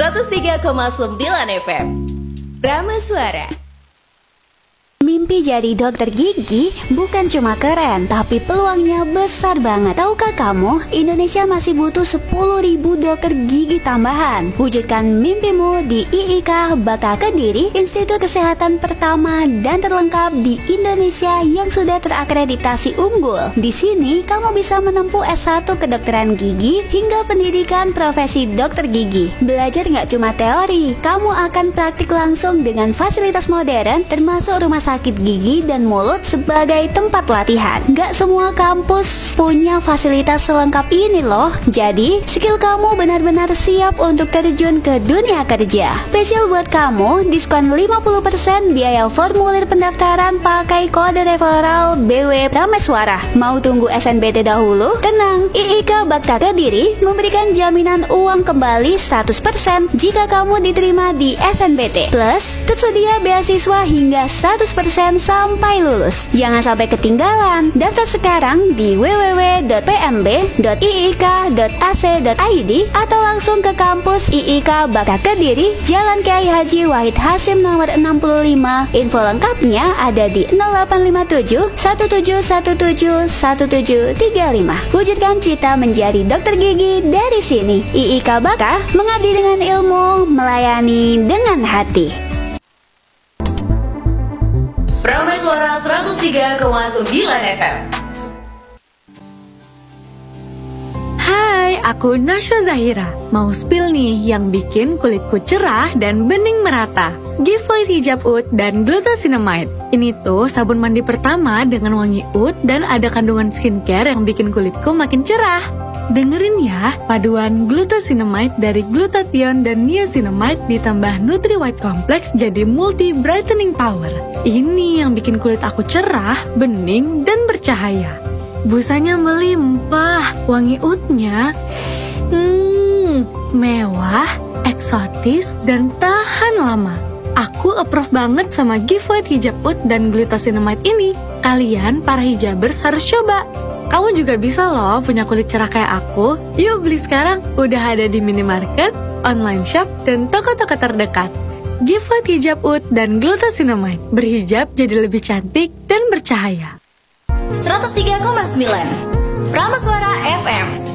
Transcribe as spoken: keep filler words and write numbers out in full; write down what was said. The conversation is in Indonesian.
seratus tiga koma sembilan F M. Prama Suara. Mimpi jadi dokter gigi bukan cuma keren, tapi peluangnya besar banget. Tahukah kamu, Indonesia masih butuh sepuluh ribu dokter gigi tambahan. Wujudkan mimpimu di I I K Baka Kediri, institut kesehatan pertama dan terlengkap di Indonesia yang sudah terakreditasi unggul. Di sini, kamu bisa menempuh S satu kedokteran gigi hingga pendidikan profesi dokter gigi. Belajar nggak cuma teori, kamu akan praktik langsung dengan fasilitas modern, termasuk rumah sakit sakit gigi dan mulut sebagai tempat latihan. Gak semua kampus punya fasilitas selengkap ini loh. Jadi, skill kamu benar-benar siap untuk terjun ke dunia kerja. Spesial buat kamu, diskon lima puluh persen biaya formulir pendaftaran pakai kode referral B W Prama Suara. Mau tunggu S N B T dahulu? Tenang, I I K Baka Kediri memberikan jaminan uang kembali seratus persen jika kamu diterima di S N B T. Plus, tersedia beasiswa hingga seratus persen sampai lulus. Jangan sampai ketinggalan. Daftar sekarang di w w w titik p m b titik i i k titik a c titik i d atau langsung ke kampus I I K Baka Kediri, Jalan Kiai Haji Wahid Hasim nomor enam puluh lima. Info lengkapnya ada di nol delapan lima tujuh satu tujuh satu tujuh satu tujuh tiga lima. Wujudkan cita menjadi dokter gigi dari sini. I I K Baka, mengabdi dengan ilmu, melayani dengan hati. Prama Suara seratus tiga koma sembilan F M. Hai, aku Nasya Zahira. Mau spill nih yang bikin kulitku cerah dan bening merata. Giveaway hijab oud dan glucosinamide. Ini tuh sabun mandi pertama dengan wangi oud dan ada kandungan skincare yang bikin kulitku makin cerah. Dengerin ya, paduan glucosinamide dari glutathione dan niacinamide ditambah Nutri White Complex jadi multi brightening power. Ini yang bikin kulit aku cerah, bening, dan bercahaya. Busanya melimpah, wangi oudnya hmm, mewah, eksotis, dan tahan lama. Aku approve banget sama giveaway hijab oud dan glucosinamide ini. Kalian para hijabers harus coba. Kamu juga bisa loh punya kulit cerah kayak aku. Yuk beli sekarang, udah ada di minimarket, online shop, dan toko-toko terdekat. Giveaway hijab oud dan glucosinamide. Berhijab jadi lebih cantik dan bercahaya. seratus tiga koma sembilan Prama Suara F M.